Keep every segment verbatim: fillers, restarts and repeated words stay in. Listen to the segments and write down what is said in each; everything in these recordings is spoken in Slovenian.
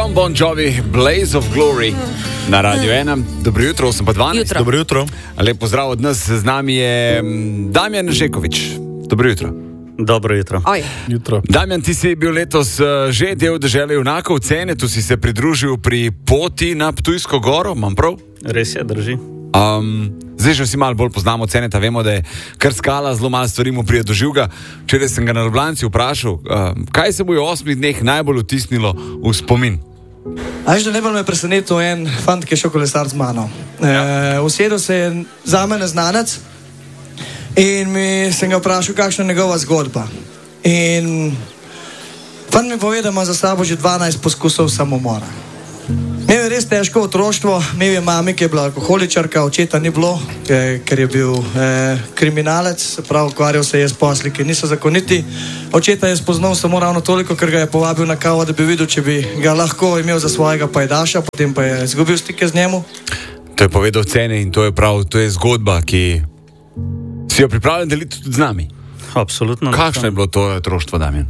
John Bon Jovi, Blaze of Glory na Radio ena. Dobro jutro, sem pa dvanajst. Jutro. Dobro jutro. Lep pozdrav od nas, z nami je Damjan Žekovič. Dobro jutro. Dobro jutro. jutro. Damjan, ti si bil letos že del Dežele junakov, Cene, tu si se pridružil pri poti na Ptujsko goro, imam prav? Res je, drži. Um, zdaj že vsi malo bolj poznamo Ceneta, vemo, da je kar skala, zelo malo stvari mu prije do živega. Včeraj sem ga na Ljubljanci vprašal, um, kaj se bo v osmih dneh najbolj vtisnilo v spomin? Až da najbolj me presenetil en fant, ki je šel kolesar z mano. Ja. E, usedel se je za me neznanec in mi sem ga vprašal, kakšna je njegova zgodba. In fant mi pove, da ima za sabo že dvanajst poskusov samomora. Imel je res težko otroštvo, imel je mami, ki je bila alkoholičarka, očeta ni bilo, ker je bil eh, kriminalec, se pravi, ukvarjal se je s posli, ki niso zakoniti. Očeta je spoznal samo ravno toliko, ker ga je povabil na kavo, da bi videl, če bi ga lahko imel za svojega pajdaša, potem pa je izgubil stike z njemu. To je povedal Cene in to je prav, to je zgodba, ki si jo pripravljen deliti tudi z nami. Absolutno. Kakšno je bilo to otroštvo, Damjan?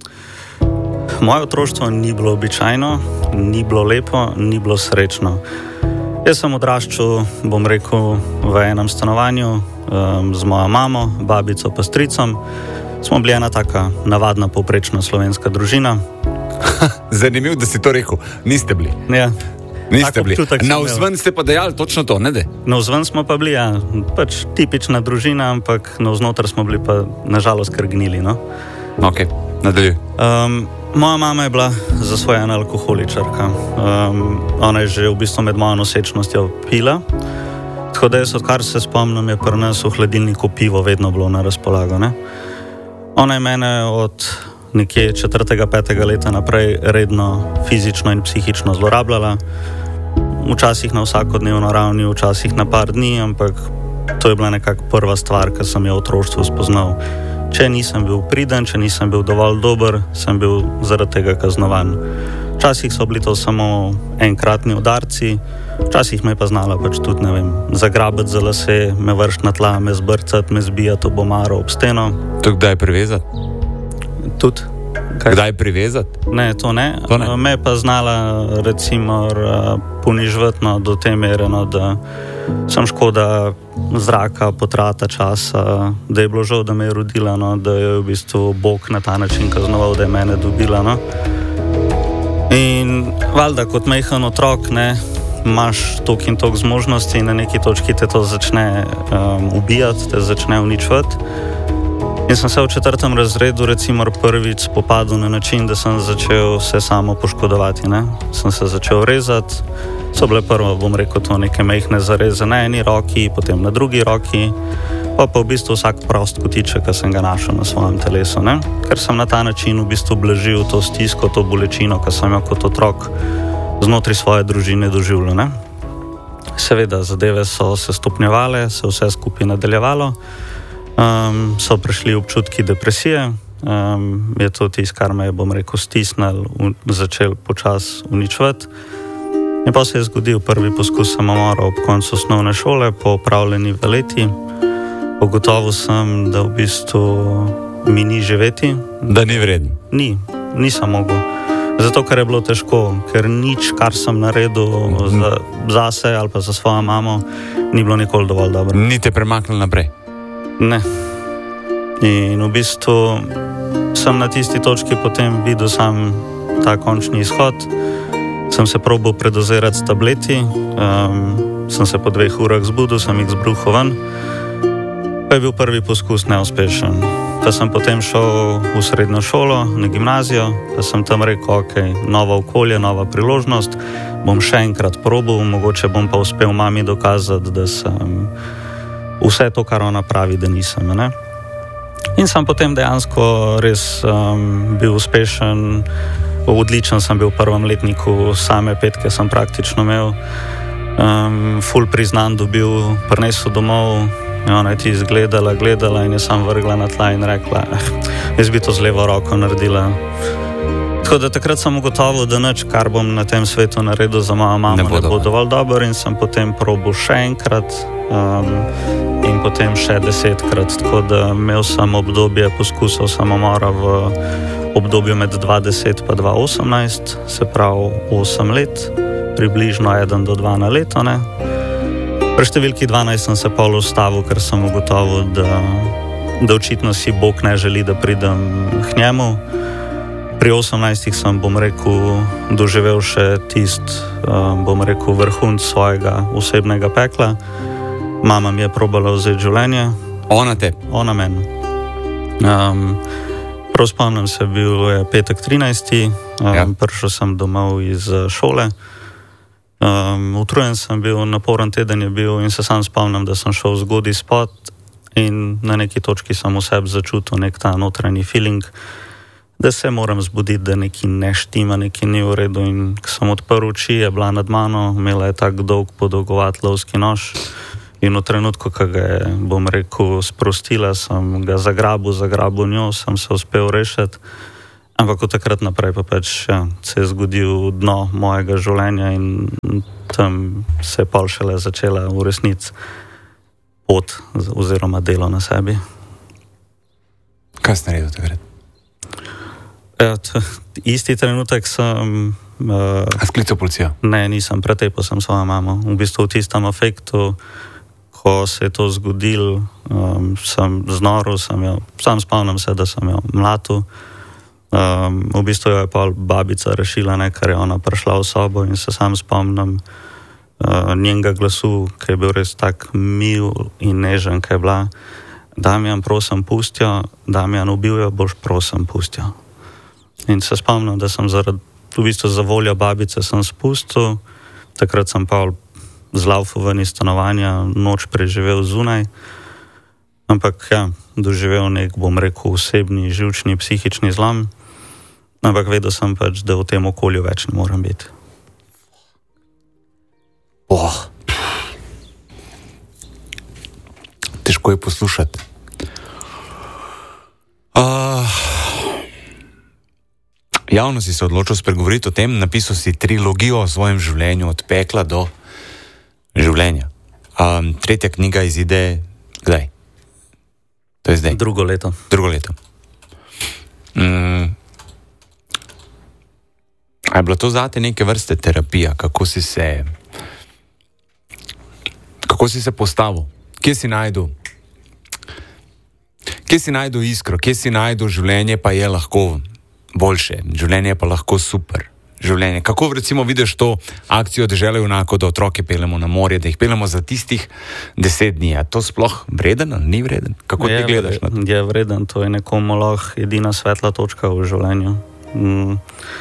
Moje otroštvo ni bilo običajno, ni bilo lepo, ni bilo srečno. Jaz sem odraščal, bom rekel, v enem stanovanju um, z mojo mamo, babico pa stricom. Smo bili ena taka navadna povprečna slovenska družina. Zanimivo, da si to rekel. Niste bili. Ja. Niste bili. Na vzven ste pa dejali točno to, ne de? Na vzven smo pa bili, ja. Pač tipična družina, ampak na vznoter smo bili pa nažalost kar gnili, no. Ok, nadaljuj. Um, moja mama je bila zasvojena alkoholičarka. Um, ona je že v bistvu med mojo nosečnostjo pila. Tako da jaz, odkar se spomnim, je pri nas v hladilniku pivo vedno bilo na razpolago, ne. Ona je mene od nekje četrtega, petega leta naprej redno fizično in psihično zlorabljala. Včasih na vsakodnevno ravni, včasih na par dni, ampak to je bila nekako prva stvar, ki sem jo v otroštvu spoznal. Če nisem bil priden, če nisem bil dovolj dober, sem bil zaradi tega kaznovan. Včasih so bili to samo enkratni udarci, včasih me je pa znala pač tudi, ne vem, zagrabiti za lase, me vršiti na tla, me zbrcati, me zbijati ob omaro, ob steno. To kdaj privezati? Tudi. Kaj? Kdaj privezati? Ne, to ne. To ne. Me je pa znala, recimo, ponižvati no, do te mere, no, da sem škoda zraka, potrata časa, da je bilo žal, da me je rodila, no, da je v bistvu Bog na ta način kaznoval, da je mene dobila. No. In valjda, kot majhen otrok, ne, imaš toliko in toliko zmožnosti in na neki točki te to začne um, ubijati, te začne uničevati. In sem se v četrtem razredu recimo prvič spopadal na način, da sem začel se samo poškodovati, ne. Sem se začel rezati. So bile prvo, bom rekel, to neke majhne zareze na eni roki, potem na drugi roki, pa pa v bistvu vsak prost kotiček, ki sem ga našel na svojem telesu, ne? Ker sem na ta način v bistvu blažil to stisko, to bolečino, ki sem jo kot otrok znotraj svoje družine doživljal, ne? Seveda, zadeve so se stopnjevale, se vse skupaj nadaljevalo, um, so prišli občutki depresije, um, je to tisto, kar me je, bom rekel, stisnil, začel počas uničevati. In pa se je zgodil prvi poskus samomora ob koncu osnovne šole, po opravljeni veleti. Ugotovil sem, da v bistvu mi ni živeti. Da ni vreden? Ni, nisem mogel. Zato, ker je bilo težko, ker nič, kar sem naredil mm-hmm. za, zase ali pa za svojo mamo, ni bilo nikoli dovolj dobro. Ni te premaknil naprej? Ne. In v bistvu sem na tisti točki potem videl sam ta končni izhod. Sem se probal predozirati s tableti, um, sem se po dveh urah zbudil, sem jih zbruhal ven, pa je bil prvi poskus neuspešen. Pa sem potem šel v srednjo šolo, na gimnazijo, pa sem tam rekel, ok, nova okolje, nova priložnost, bom še enkrat probal, mogoče bom pa uspel mami dokazati, da sem vse to, kar ona pravi, da nisem, ne? In sem potem dejansko res um, bil uspešen. Odličen sem bil v prvem letniku, same petke sem praktično imel, um, ful priznan dobil, prinesel domov, ona je ti izgledala, gledala in je sam vrgla na tla in rekla, eh, jaz bi to z levo roko naredila. Tako da takrat sem ugotovil, da nič, kar bom na tem svetu naredil za mojo mamo, ne bo, ne bo dovolj dobro in sem potem probal še enkrat um, in potem še desetkrat, tako da imel sem obdobje poskusov samomora v obdobju med dva tisoč deset pa dva tisoč osemnajst, se pravi osem let, približno eden do dva na leto. Ne. Pri številki dvanajst sem se pol ustavil, ker sem ugotovil, da, da očitno si Bog ne želi, da pridem k njemu. Pri osemnajstih sem, bom rekel, doživel še tist, bom rekel, vrhunc svojega osebnega pekla. Mama mi je probala vzeti življenje. Ona te? Ona meni. Um, prav spomnim se, bil je petek trinajsti Um, ja. Prišel sem domov iz šole. Um, utrujen sem bil, naporen teden je bil in se sam spomnim, da sem šel zgodaj spat in na neki točki sem v sebi začutil nek ta notranji feeling, da se moram zbuditi, da neki ne štima, neki ni v redu. In ko sem odprl oči, je bila nad mano, imela je tak dolg podolgovat lovski nož in v trenutku, ko ga je, bom rekel, sprostila, sem ga zagrabil, zagrabil njo, sem se uspel rešiti. Ampak od takrat naprej pa pač ja, se je zgodil dno mojega življenja in tam se je pol šele začela v resnici pot oziroma delo na sebi. Kaj si naredil takrat? Ja, isti trenutek sem... Uh, A sklical policijo? Ne, nisem, pretepil sem svojo mamo. V bistvu v tistem afektu, ko se je to zgodil, um, sem znoril, sem jo, sam spomnim se, da sem jo mlatil. Um, v bistvu jo je pa babica rešila, ne, ker je ona prišla v sobo in se sam spomnim uh, njenega glasu, ki je bil res tak mil in nežen, ki je bila: Damjan, prosim, pustjo, Damjan, ubil jo, boš, prosim, pustjo. In se spomnim, da sem zaradi, v bistvu za voljo babice sem spustil, takrat sem pa zlaufal ven iz stanovanja, noč preživel zunaj, ampak ja, doživel nek, bom rekel, osebni, živčni, psihični zlom, ampak vedel sem pač, da v tem okolju več ne moram biti. Oh. Težko je poslušati. Uh, javno si se odločil spregovoriti o tem, napisal si trilogijo o svojem življenju od pekla do življenja. Um, tretja knjiga izide kdaj? To je zdaj? Drugo leto. Drugo leto. Um, a je bila to zate neke vrste terapija? Kako si se kako si se postavil? Kje si najdel? Kje si najdel iskro? Kje si najdel življenje pa je lahko boljše? Življenje pa lahko super. Življenje. Kako recimo vidiš to akcijo Dežela junakov, da otroke peljemo na morje, da jih peljemo za tistih deset dni? Je to sploh vreden ali ni vreden? Kako je, ti gledaš na to? Je vreden, to je nekomu lahko edina svetla točka v življenju. Mm.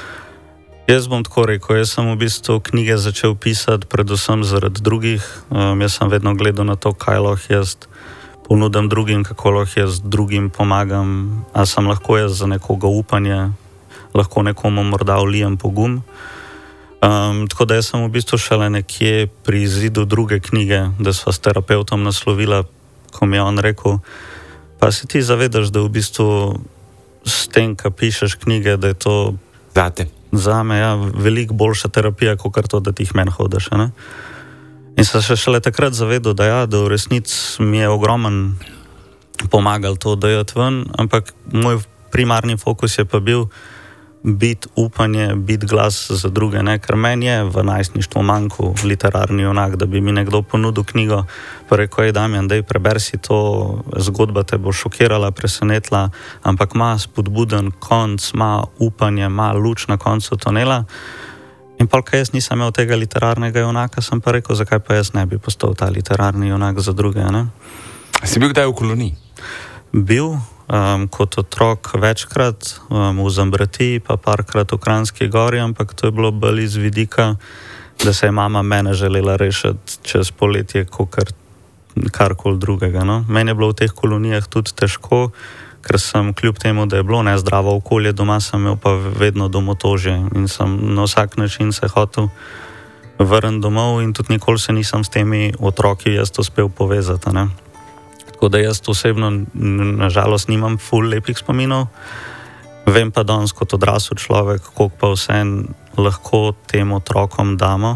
Jaz bom tako rekel, jaz sem v bistvu knjige začel pisati predvsem zaradi drugih. Um, jaz sem vedno gledal na to, kaj lahko jaz ponudim drugim, kako lahko jaz drugim pomagam, a sem lahko jaz za nekoga upanje, lahko nekomu morda vlijem pogum. Um, tako da jaz sem v bistvu šele nekje pri zidu druge knjige, da sva s terapeutom naslovila, ko mi je on rekel, pa se ti zavedaš, da v bistvu s tem, ko pišeš knjige, da je to zate. Zame ja, veliko boljša terapija, kot kar to, da ti jih meni hodiš. Ne? In sem se šele takrat zavedal, da, ja, da v resnici mi je ogromen pomagal to dajati ven, ampak moj primarni fokus je pa bil biti upanje, biti glas za druge, ne? Ker meni je v najstništvu manjkal literarni junak, da bi mi nekdo ponudil knjigo, pa rekel, ej Damjan, dej preber si to, zgodba te bo šokirala, presenetila, ampak ima spodbuden konc, ima upanje, ima luč na koncu tunela. In pol, kaj jaz nisem imel tega literarnega junaka, sem pa rekel, zakaj pa jaz ne bi postal ta literarni junak za druge, ne? Si bil kdaj v koloniji? Bil. Um, kot otrok večkrat um, v Zambratiji, pa parkrat v Kranjski Gori, ampak to je bilo bolj iz vidika, da se je mama mene želela rešiti čez poletje, kot kar, karkoli drugega. No? Meni je bilo v teh kolonijah tudi težko, ker sem kljub temu, da je bilo nezdravo okolje doma, sem imel pa vedno domotožje in sem na vsak način se hotel vrniti domov in tudi nikoli se nisem s temi otroki jaz uspel povezati. Ne? Tako da jaz osebno nažalost nimam ful lepih spominov. Vem pa danes kot odrasel človek, koliko pa vseeno lahko tem otrokom damo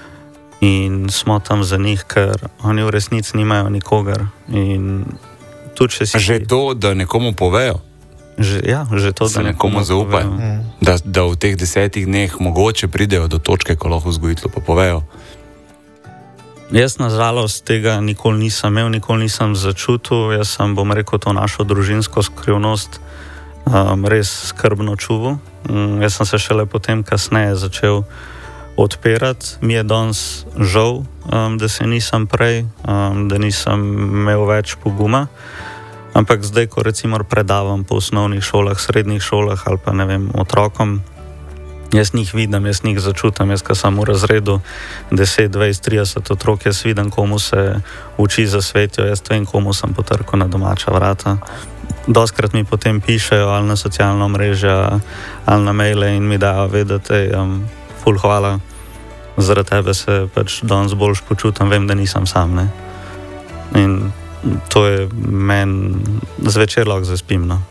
in smo tam za njih, ker oni v resnici nimajo nikogar. In tudi če si... Že to, da nekomu povejo? Že, ja, že to, se da nekomu zaupajo. Da, da v teh desetih dneh mogoče pridejo do točke, ko lahko vzgojitelju pa povejo. Jaz nažalost tega nikoli nisem imel, nikoli nisem začutil. Jaz sem, bom rekel, to našo družinsko skrivnost um, res skrbno čuval. Um, jaz sem se šele potem kasneje začel odpirati. Mi je danes žal, um, da se nisem prej, um, da nisem imel več poguma. Ampak zdaj, ko recimo predavam po osnovnih šolah, srednjih šolah ali pa ne vem, otrokom, jaz njih vidim, jaz njih začutam, jaz, ko sem v razredu deset, dvajset, trideset otrok, jaz vidim, komu se uči zasvetijo, jaz vem, komu sem potrkal na domača vrata. Doskrat mi potem pišejo ali na socialno mreža ali na maile in mi dajo vedeti, um, ful hvala, zaradi tebe se pač danes boljš počutam, vem, da nisem sam, ne. In to je meni zvečer lahko zaspim, no.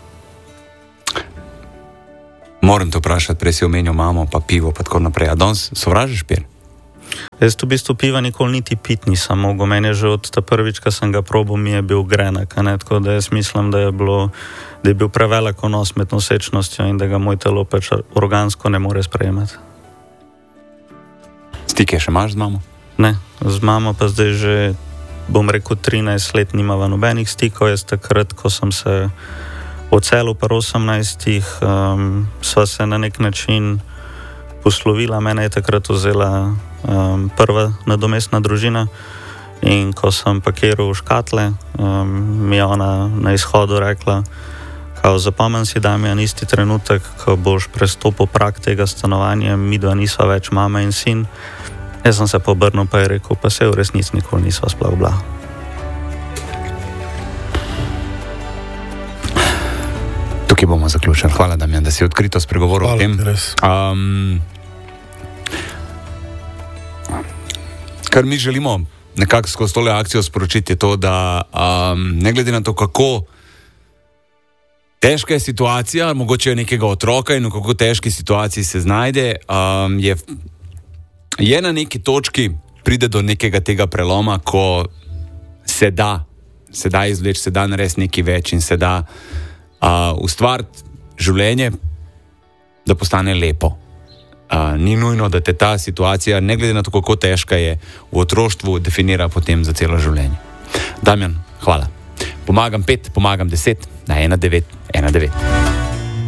Moram te vprašati, prej si omenil mamo, pa pivo, pa tako naprej. A danes sovražiš pivo? Jaz v bistvu piva nikoli niti pit nisem mogel. Meni je že od ta prvič, ko sem ga probal, mi je bil grenak, ne? Tako da jaz mislim, da je, bilo, da je bil prevelik vnos med nosečnostjo in da ga moj telo pač organsko ne more sprejemati. Stike še imaš z mamo? Ne, z mamo pa zdaj že, bom rekel, trinajst let nimava nobenih stikov. Jaz takrat, ko sem se odselil pa osemnajstih, um, sva se na nek način poslovila. Mene je takrat vzela um, prva nadomestna družina in ko sem pakiral škatle, um, mi je ona na izhodu rekla, kao zapomem si, Damjan, isti trenutek, ko boš prestopil prag tega stanovanja, midva nisva več mama in sin. Jaz sem se pobrnil pa je rekel, pa se v resnici nikoli nisva sploh bila. Tukaj bomo zaključili. Hvala, Damjan, da si odkrito spregovoril o tem. Um, kar mi želimo nekako skozi tole akcijo sporočiti, je to, da um, ne glede na to, kako težka je situacija, mogoče je nekega otroka in v kako težki situaciji se znajde, um, je, je na neki točki pride do nekega tega preloma, ko se da, se da izvleči, se da narediti nekaj več in se da Uh, ustvariti življenje, da postane lepo. Uh, ni nujno, da te ta situacija, ne glede na to, kako težka je, v otroštvu definira potem za celo življenje. Damjan, hvala. Pomagam pet, pomagam deset, na ena devet ena devet.